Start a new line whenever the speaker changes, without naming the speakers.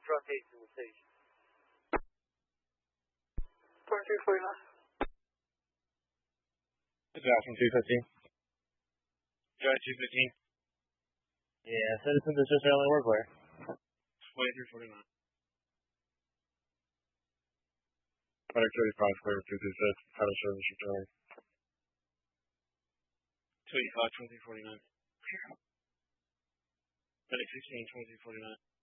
rotate to the station.
2349.
Jackson 215.
Drive 215.
Yeah, Citizens is just early work where?
2349.
Hunter 35 clear 226. Title service return.
285, 2349. Medic 16, 2349.